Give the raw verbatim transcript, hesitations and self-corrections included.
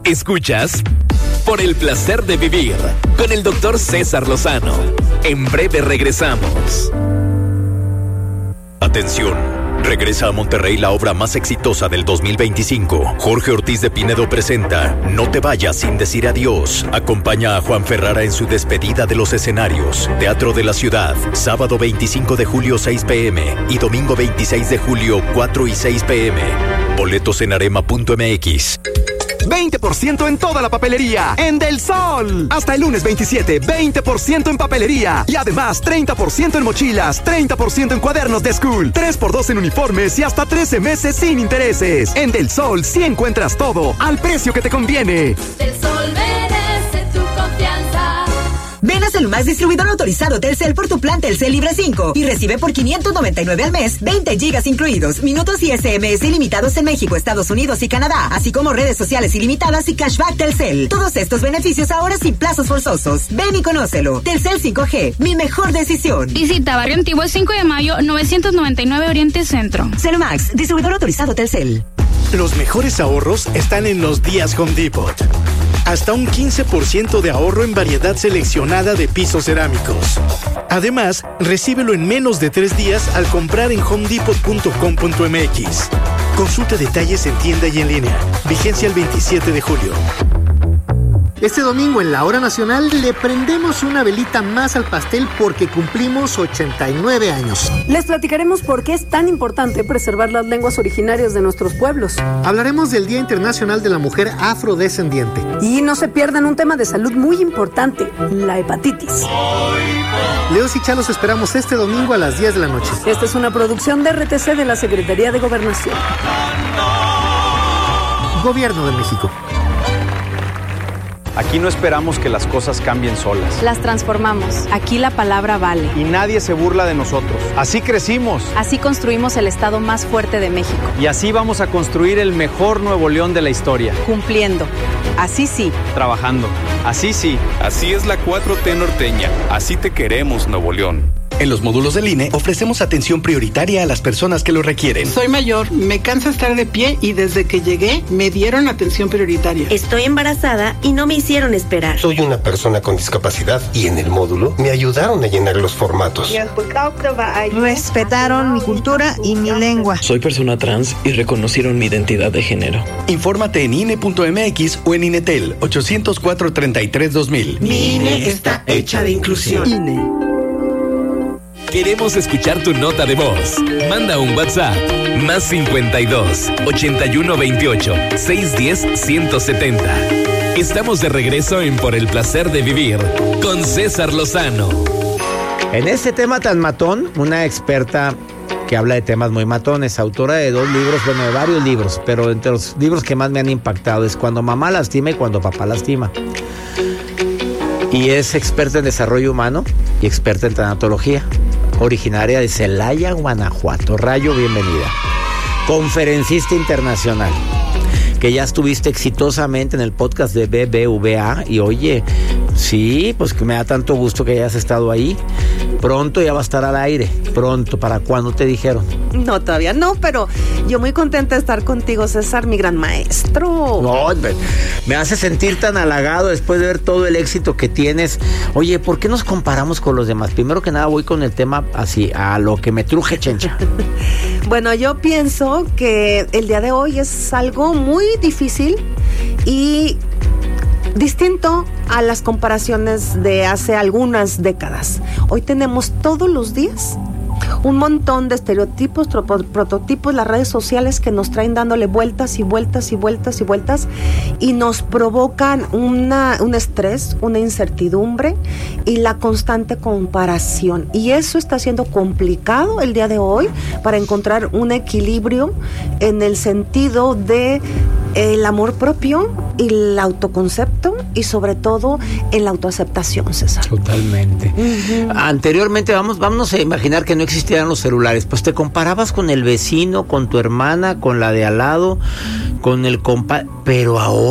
Escuchas Por el Placer de Vivir con el doctor César Lozano. En breve regresamos. Atención. Regresa a Monterrey la obra más exitosa del dos mil veinticinco. Jorge Ortiz de Pinedo presenta No te vayas sin decir adiós. Acompaña a Juan Ferrara en su despedida de los escenarios. Teatro de la Ciudad, sábado veinticinco de julio seis pm y domingo veintiséis de julio cuatro y seis pm. Boletos en arema punto m x. veinte por ciento en toda la papelería en Del Sol. Hasta el lunes veintisiete, veinte por ciento en papelería. Y además treinta por ciento en mochilas, treinta por ciento en cuadernos de school, tres por dos en uniformes y hasta trece meses sin intereses. En Del Sol sí encuentras todo al precio que te conviene. Del Sol merece tu confianza. Ven a Celumax, distribuidor autorizado Telcel, por tu plan Telcel Libre cinco y recibe por quinientos noventa y nueve al mes veinte gigas incluidos, minutos y ese eme ese ilimitados en México, Estados Unidos y Canadá, así como redes sociales ilimitadas y cashback Telcel. Todos estos beneficios ahora sin plazos forzosos. Ven y conócelo. Telcel cinco G, mi mejor decisión. Visita Barrio Antiguo cinco de mayo, novecientos noventa y nueve Oriente Centro. Celumax, distribuidor autorizado Telcel. Los mejores ahorros están en los días Home Depot. Hasta un quince por ciento de ahorro en variedad seleccionada de pisos cerámicos. Además, recíbelo en menos de tres días al comprar en home depot punto com punto m x. Consulta detalles en tienda y en línea. Vigencia el veintisiete de julio. Este domingo en la Hora Nacional le prendemos una velita más al pastel porque cumplimos ochenta y nueve años. Les platicaremos por qué es tan importante preservar las lenguas originarias de nuestros pueblos. Hablaremos del Día Internacional de la Mujer Afrodescendiente. Y no se pierdan un tema de salud muy importante, la hepatitis. Leos y Chalos esperamos este domingo a las diez de la noche. Esta es una producción de R T C de la Secretaría de Gobernación. Gobierno de México. Aquí no esperamos que las cosas cambien solas. Las transformamos. Aquí la palabra vale. Y nadie se burla de nosotros. Así crecimos. Así construimos el estado más fuerte de México. Y así vamos a construir el mejor Nuevo León de la historia. Cumpliendo. Así sí. Trabajando. Así sí. Así es la cuatro T norteña. Así te queremos, Nuevo León. En los módulos del I N E ofrecemos atención prioritaria a las personas que lo requieren. Soy mayor, me cansa estar de pie y desde que llegué me dieron atención prioritaria. Estoy embarazada y no me hicieron esperar. Soy una persona con discapacidad y en el módulo me ayudaron a llenar los formatos. Respetaron mi cultura y mi lengua. Soy persona trans y reconocieron mi identidad de género. Infórmate en I N E punto m x o en Inetel ochocientos cuatro, treinta y tres, dos mil. Mi I N E está hecha de inclusión. I N E. Queremos escuchar tu nota de voz. Manda un WhatsApp. Más cincuenta y dos, ochenta y uno veintiocho, seiscientos diez, ciento setenta. Estamos de regreso en Por el Placer de Vivir con César Lozano. En este tema tan matón, una experta que habla de temas muy matones, autora de dos libros, bueno, de varios libros, pero entre los libros que más me han impactado es Cuando mamá lastima y Cuando papá lastima. Y es experta en desarrollo humano y experta en tanatología. Originaria de Celaya, Guanajuato. Rayo, bienvenida. Conferencista internacional, que ya estuviste exitosamente en el podcast de B B V A. Y oye, sí, pues que me da tanto gusto que hayas estado ahí. Pronto ya va a estar al aire. Pronto, ¿para cuándo te dijeron? No, todavía no, pero yo muy contenta de estar contigo, César, mi gran maestro. No, me, me hace sentir tan halagado después de ver todo el éxito que tienes. Oye, ¿por qué nos comparamos con los demás? Primero que nada voy con el tema así, a lo que me truje, chencha. Bueno, yo pienso que el día de hoy es algo muy difícil y distinto a las comparaciones de hace algunas décadas. Hoy tenemos todos los días un montón de estereotipos, tropo, prototipos, las redes sociales que nos traen dándole vueltas y vueltas y vueltas y vueltas y nos provocan una, un estrés, una incertidumbre y la constante comparación. Y eso está siendo complicado el día de hoy para encontrar un equilibrio en el sentido de el amor propio y el autoconcepto y sobre todo en la autoaceptación, César. Totalmente. Uh-huh. Anteriormente, vamos, vamos a imaginar que no existieran los celulares, pues te comparabas con el vecino, con tu hermana, con la de al lado, con el compa, pero ahora